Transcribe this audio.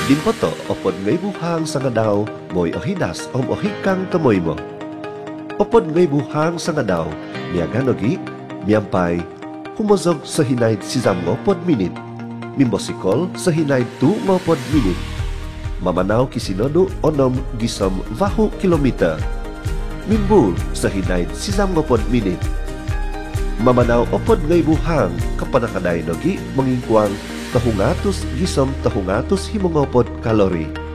Dimpoto opod ngay buhang sa nga daw mo'y ohidas ohikang kamoy mo. Opod ngay buhang sa nga daw niya ganogi, niyampay, humozog sa hinayd si Zamgo pod minit, mimbosikol sa hinayd 2 pod minit. Mamanaw kisinodo onom gisom vahu kilometer. Mimbul sa hinayd si Zamgo pod minit. Mamanaw opod ngay buhang kapanakaday nogi mangingkwang tahungatus gisom tahungatus himongopod kalori.